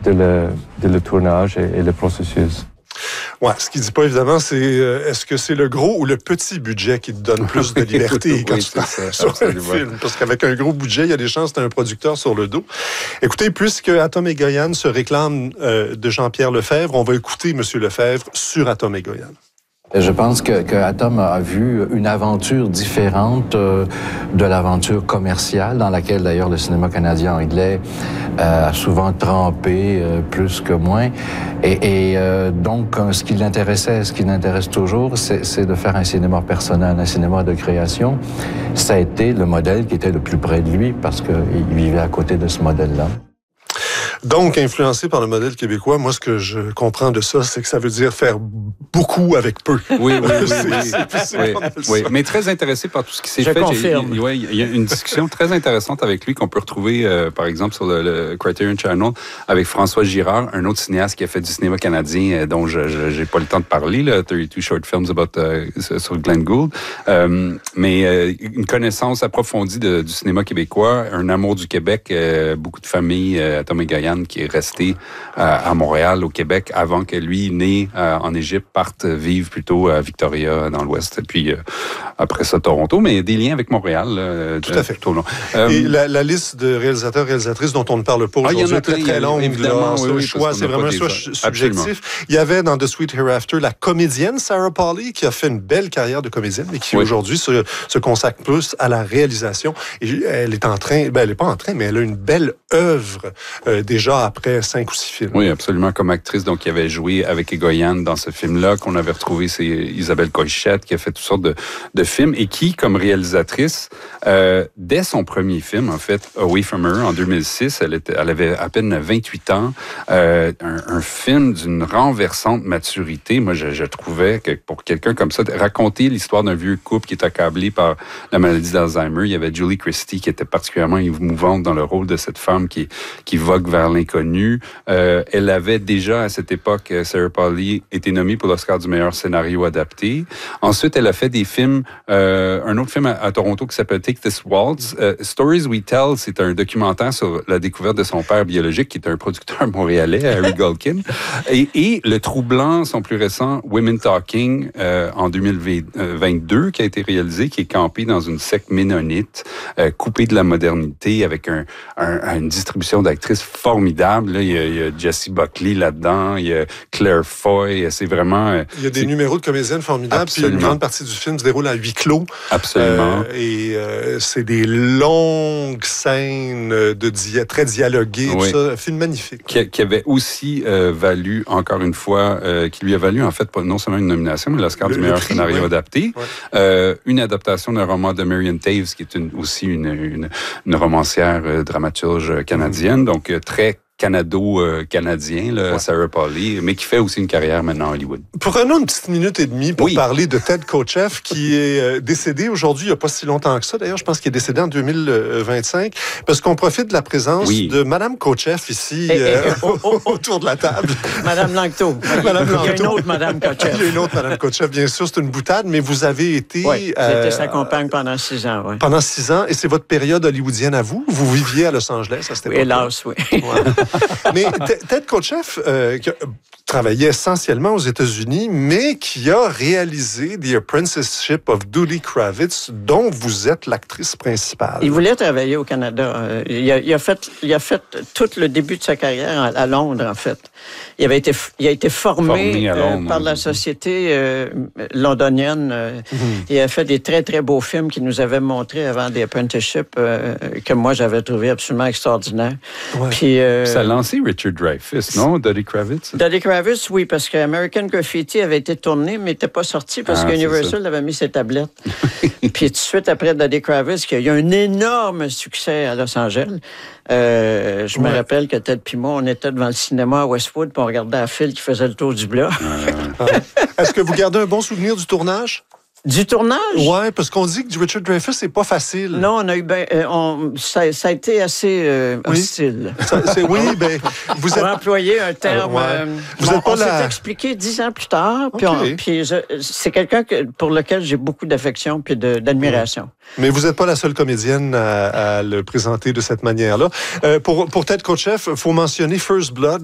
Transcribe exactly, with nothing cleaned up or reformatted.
de le, de le tournage et, et le processus. Ouais, ce qu'il dit pas évidemment, c'est euh, est-ce que c'est le gros ou le petit budget qui te donne plus de liberté quand oui, tu travailles sur un film? Parce qu'avec un gros budget, il y a des chances que tu as un producteur sur le dos. Écoutez, puisque Atom et Goyane se réclament euh, de Jean-Pierre Lefebvre, on va écouter M. Lefebvre sur Atom et Goyane. Je pense que, que Atom a vu une aventure différente euh, de l'aventure commerciale, dans laquelle d'ailleurs le cinéma canadien anglais euh, a souvent trempé euh, plus que moins. Et, et euh, donc, ce qui l'intéressait, ce qui l'intéresse toujours, c'est, c'est de faire un cinéma personnel, un cinéma de création. Ça a été le modèle qui était le plus près de lui, parce qu'il vivait à côté de ce modèle-là. Donc, influencé par le modèle québécois, moi, ce que je comprends de ça, c'est que ça veut dire faire beaucoup avec peu. Oui, oui, oui. c'est, oui, c'est, c'est oui, oui. Mais très intéressé par tout ce qui s'est je fait. Confirme. Il, ouais, il y a une discussion très intéressante avec lui qu'on peut retrouver, euh, par exemple, sur le, le Criterion Channel, avec François Girard, un autre cinéaste qui a fait du cinéma canadien, euh, dont je n'ai pas le temps de parler, là, thirty-two Short Films about, uh, sur Glenn Gould. Euh, mais euh, une connaissance approfondie de, du cinéma québécois, un amour du Québec, euh, beaucoup de familles, euh, Atom et Goyane, qui est resté euh, à Montréal, au Québec, avant que lui, né euh, en Égypte, parte vivre plutôt à Victoria, dans l'Ouest, et puis euh, après ça, Toronto, mais il y a des liens avec Montréal. Euh, tout à fait. Tout au long. Euh, et la, la liste de réalisateurs et réalisatrices dont on ne parle pas aujourd'hui ah, est très, très longue. Évidemment, là, oui, oui, choix, c'est vraiment un choix subjectif. Absolument. Il y avait dans The Sweet Hereafter la comédienne Sarah Polley, qui a fait une belle carrière de comédienne, mais qui oui. aujourd'hui se, se consacre plus à la réalisation. Et elle est en train, ben elle n'est pas en train, mais elle a une belle œuvre euh, déjà après cinq ou six films. Oui, absolument, comme actrice. Donc, qui avait joué avec Goyane dans ce film-là, qu'on avait retrouvé, c'est Isabelle Coichette, qui a fait toutes sortes de, de films, et qui, comme réalisatrice, euh, dès son premier film, en fait, Away From Her, en deux mille six, elle, était, elle avait à peine vingt-huit ans, euh, un, un film d'une renversante maturité. Moi, je, je trouvais que pour quelqu'un comme ça, raconter l'histoire d'un vieux couple qui est accablé par la maladie d'Alzheimer, il y avait Julie Christie qui était particulièrement émouvante dans le rôle de cette femme qui, qui vogue vers l'inconnu. Euh, elle avait déjà, à cette époque, Sarah Polley, été nommée pour l'Oscar du meilleur scénario adapté. Ensuite, elle a fait des films, euh, un autre film à, à Toronto qui s'appelle Take This Waltz. Euh, Stories We Tell, c'est un documentaire sur la découverte de son père biologique, qui est un producteur montréalais, Harry Gulkin. Et, et le troublant, son plus récent, Women Talking, euh, en deux mille vingt-deux, qui a été réalisé, qui est campé dans une secte ménonite, euh, coupé de la modernité, avec un, un, une distribution d'actrices formidable. Là, il y a, il y a Jessie Buckley là-dedans, il y a Claire Foy, c'est vraiment... Euh, il y a des numéros de comédiennes formidables, absolument. Puis une grande partie du film se déroule à huis clos. Absolument. Euh, et euh, c'est des longues scènes de dia- très dialoguées, oui. tout ça. Un film magnifique. Qui, qui avait aussi euh, valu, encore une fois, euh, qui lui a valu, en fait, non seulement une nomination, mais l'Oscar le, du meilleur prix, scénario ouais. adapté. Ouais. Euh, une adaptation d'un roman de Marion Taves, qui est une, aussi une, une, une romancière euh, dramaturge canadienne, mmh. donc euh, très canado-canadien, là, ouais. Sarah Polley, mais qui fait aussi une carrière maintenant à Hollywood. Prenons une petite minute et demie pour oui. parler de Ted Kotcheff, qui est euh, décédé aujourd'hui, il n'y a pas si longtemps que ça. D'ailleurs, je pense qu'il est décédé en deux mille vingt-cinq, parce qu'on profite de la présence oui. de Mme Kotcheff ici, et, euh, et, oh, oh, oh. autour de la table. Mme Langto. Mme Langto. Il y a une autre Mme Kotcheff. Il y a une autre Mme Kotcheff, bien sûr, c'est une boutade, mais vous avez été... Oui, euh, j'ai été sa compagne pendant six ans, oui. Pendant six ans, et c'est votre période hollywoodienne à vous? Vous viviez à Los Angeles à cette époque? Hélas, oui. Ouais. Mais Ted Kotcheff, euh, qui travaillait essentiellement aux États-Unis, mais qui a réalisé The Apprenticeship of Judy Kravitz, dont vous êtes l'actrice principale. Il voulait travailler au Canada. Il a, il a, fait, il a fait tout le début de sa carrière à Londres, en fait. Il, avait été, il a été formé, formé Londres, euh, par la société euh, londonienne. Euh, mm-hmm. Il a fait des très, très beaux films qu'il nous avait montrés avant The Apprenticeship, euh, que moi, j'avais trouvé absolument extraordinaire. Ouais. Puis, euh, ça a lancé Richard Dreyfuss, non? Judy Kravitz? Judy Kravitz, oui, parce que American Graffiti avait été tourné, mais n'était pas sorti parce ah, qu'Universal avait mis ses tablettes. Puis tout de suite après Judy Kravitz, il y a eu un énorme succès à Los Angeles. Euh, je ouais. me rappelle que Ted et moi, on était devant le cinéma à Westwood, puis on regardait la file qui faisait le tour du bloc. Ah. Est-ce que vous gardez un bon souvenir du tournage? Du tournage? Oui, parce qu'on dit que Richard Dreyfuss, c'est pas facile. Non, on a eu ben, euh, on, ça, ça a été assez euh, oui. hostile. Ça, c'est, oui, ben, vous Pour êtes... employer un terme... Ouais. Euh, vous êtes pas on la... s'est expliqué dix ans plus tard, puis, okay. on, puis je, c'est quelqu'un que, pour lequel j'ai beaucoup d'affection puis de, d'admiration. Ouais. Mais vous n'êtes pas la seule comédienne à, à le présenter de cette manière-là. Euh, pour, pour Ted Kotcheff, il faut mentionner First Blood,